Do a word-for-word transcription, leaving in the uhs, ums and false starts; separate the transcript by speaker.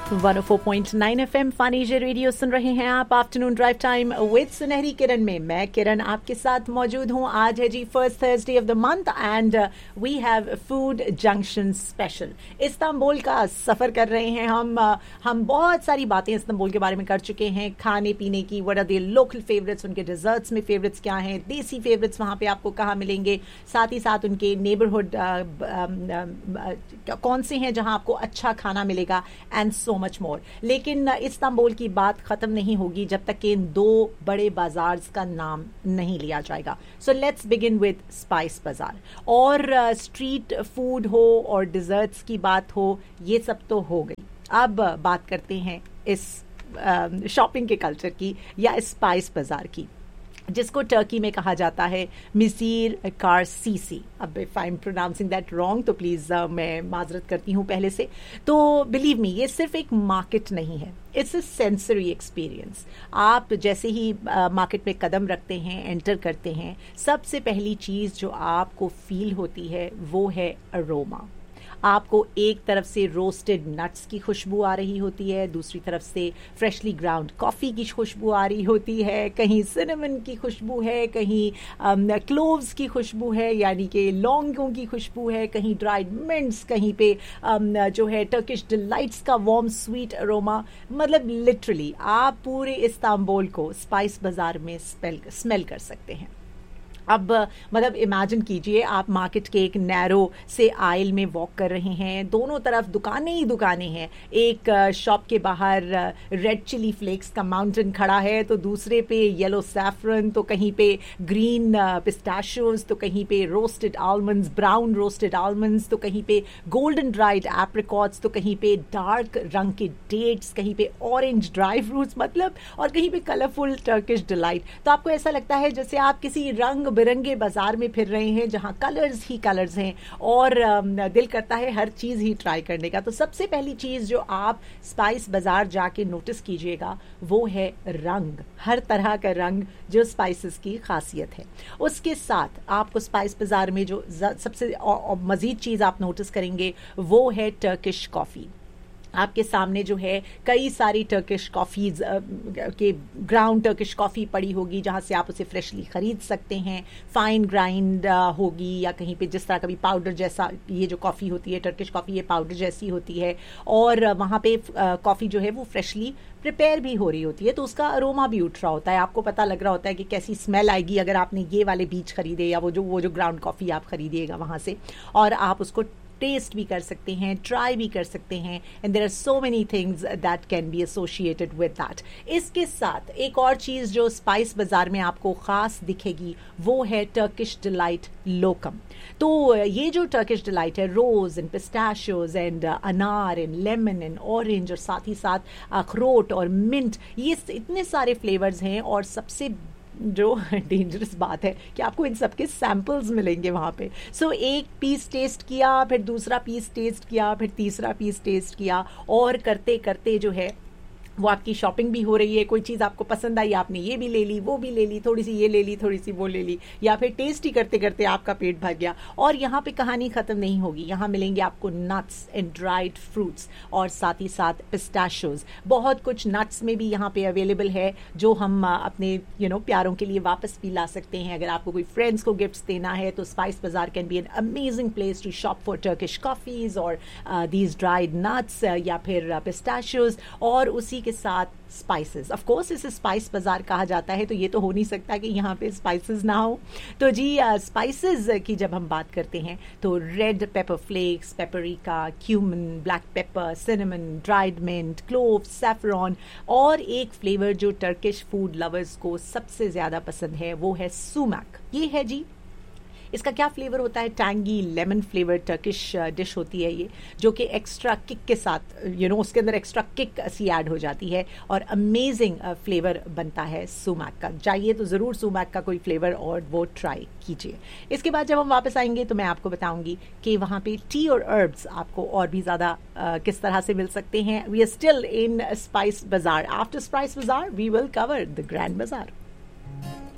Speaker 1: One O four point nine F M फानीजे radio सुन रहे हैं आप। आफ्टरनून ड्राइव टाइम विद सुनहरी किरण में मैं किरण आपके साथ मौजूद हूं। आज है जी first Thursday of the month and we have food junction special. Istanbul का सफर कर रहे हैं हम। uh, हम बहुत सारी बातें इस्तांबुल के बारे में कर चुके हैं, खाने पीने की, what are the local favourites, उनके डिजर्ट्स में फेवरेट्स क्या हैं, देसी फेवरेट्स वहां पे आपको कहाँ मिलेंगे, साथ ही साथ उनके नेबरहुड कौन से हैं जहां आपको अच्छा खाना मिलेगा एंड सो मच मोर। लेकिन इस्तांबुल की बात खत्म नहीं होगी जब तक कि इन दो बड़े बाजार का नाम नहीं लिया जाएगा। So let's begin with spice बाजार। और स्ट्रीट uh, फूड हो और डिजर्ट्स की बात हो, ये सब तो हो गई। अब uh, बात करते हैं इस शॉपिंग uh, के कल्चर की या स्पाइस बाजार की, जिसको टर्की में कहा जाता है मिसीर कारसीसी। अब if I am pronouncing that wrong तो प्लीज़ uh, मैं माजरत करती हूँ पहले से। तो बिलीव मी, ये सिर्फ एक मार्केट नहीं है, इट्स अ सेंसरी एक्सपीरियंस। आप जैसे ही मार्केट uh, में कदम रखते हैं, एंटर करते हैं, सबसे पहली चीज़ जो आपको फील होती है वो है अरोमा। आपको एक तरफ से रोस्टेड नट्स की खुशबू आ रही होती है, दूसरी तरफ से फ्रेशली ग्राउंड कॉफ़ी की खुशबू आ रही होती है, कहीं सिनेमन की खुशबू है, कहीं क्लोव्स की खुशबू है यानी कि लौंगों की खुशबू है, कहीं ड्राइड मिंट्स, कहीं पे um, जो है टर्किश डिलाइट्स का वार्म स्वीट अरोमा। मतलब लिटरली आप पूरे इस्तांबुल को स्पाइस बाजार में स्मेल स्मेल कर सकते हैं। अब मतलब इमेजिन कीजिए, आप मार्केट के एक नैरो से आइल में वॉक कर रहे हैं, दोनों तरफ दुकानें ही दुकानें हैं। एक शॉप के बाहर रेड चिली फ्लेक्स का माउंटेन खड़ा है, तो दूसरे पे येलो सैफरन, तो कहीं पे ग्रीन पिस्ताशियोज, तो कहीं पे roasted almonds, brown roasted almonds, तो कहीं पे गोल्डन ड्राइड एप्रिकॉट्स, तो कहीं पे डार्क रंग के डेट्स, कहीं पे ऑरेंज ड्राई फ्रूट्स, मतलब और कहीं पे कलरफुल टर्किश डिलाइट। तो आपको ऐसा लगता है जैसे आप किसी रंग बिरंगे बाजार में फिर रहे हैं जहां कलर्स ही कलर्स हैं और दिल करता है हर चीज ही ट्राई करने का। तो सबसे पहली चीज जो आप स्पाइस बाजार जाके नोटिस कीजिएगा वो है रंग, हर तरह का रंग जो स्पाइसेस की खासियत है। उसके साथ आपको स्पाइस बाजार में जो सबसे मजीद चीज आप नोटिस करेंगे वो है टर्किश कॉफी। आपके सामने जो है कई सारी टर्किश कॉफ़ीज़ के ग्राउंड टर्किश कॉफ़ी पड़ी होगी जहाँ से आप उसे फ्रेशली ख़रीद सकते हैं। फाइन ग्राइंड होगी या कहीं पे जिस तरह का भी पाउडर जैसा, ये जो कॉफ़ी होती है टर्किश कॉफ़ी, ये पाउडर जैसी होती है और वहाँ पे कॉफ़ी जो है वो फ्रेशली प्रिपेयर भी हो रही होती है, तो उसका अरोमा भी उठ रहा होता है। आपको पता लग रहा होता है कि कैसी स्मेल आएगी अगर आपने ये वाले बीज खरीदे या वो जो वो जो ग्राउंड कॉफ़ी आप खरीदिएगा वहाँ से, और आप उसको टेस्ट भी कर सकते हैं, ट्राई भी कर सकते हैं। And there are so many things that can be associated with that. इसके साथ एक और चीज़ जो स्पाइस बाजार में आपको ख़ास दिखेगी वो है टर्किश डिलाइट लोकम। तो ये जो टर्किश डिलाइट है, रोज़ एंड पिस्ताशियोज एंड अनार एंड लेमन एंड ऑरेंज और साथ ही साथ अखरोट और मिंट, ये इतने सारे फ्लेवर्स हैं। और सबसे जो डेंजरस बात है कि आपको इन सब के सैम्पल्स मिलेंगे वहाँ पे। सो so, एक पीस टेस्ट किया, फिर दूसरा पीस टेस्ट किया, फिर तीसरा पीस टेस्ट किया, और करते करते जो है वो आपकी शॉपिंग भी हो रही है। कोई चीज़ आपको पसंद आई, आपने ये भी ले ली, वो भी ले ली, थोड़ी सी ये ले ली, थोड़ी सी वो ले ली, या फिर टेस्ट ही करते करते आपका पेट भर गया। और यहाँ पे कहानी ख़त्म नहीं होगी, यहाँ मिलेंगे आपको नट्स एंड ड्राइड फ्रूट्स और साथ ही साथ पिस्ताशियोज। बहुत कुछ नट्स में भी यहाँ पे अवेलेबल है जो हम अपने यू नो प्यारों के लिए वापस भी ला सकते हैं। अगर आपको कोई फ्रेंड्स को गिफ्ट्स देना है तो स्पाइस बाजार can be an amazing place to shop for Turkish coffees और दीज ड्राइड नट्स या फिर पिस्ताशियोज और उसी के साथ स्पाइसेस। ऑफ कोर्स इसे स्पाइस बाजार कहा जाता है, तो ये तो हो नहीं सकता कि यहाँ पे स्पाइसेस ना हो। तो जी स्पाइसेस uh, की जब हम बात करते हैं तो red pepper flex, paprika, cumin, black pepper, cinnamon, dried mint, clove, saffron, और एक फ्लेवर जो टर्किश फूड लवर्स को सबसे ज़्यादा पसंद है वो है सुमैक। ये है जी, इसका क्या फ्लेवर होता है, tangy lemon flavour Turkish dish होती है ये, जो कि एक्स्ट्रा किक के साथ यू नो उसके अंदर एक्स्ट्रा किक सी ऐड हो जाती है और अमेजिंग फ्लेवर बनता है सुमैक का। जाइए तो ज़रूर सुमैक का कोई फ्लेवर और वो ट्राई कीजिए। इसके बाद जब हम वापस आएंगे तो मैं आपको बताऊंगी कि वहाँ पे टी और हर्ब्स आपको और भी ज़्यादा किस तरह से मिल सकते हैं। We are still in spice बाजार। आफ्टर स्पाइस बाजार we will cover the grand बाजार।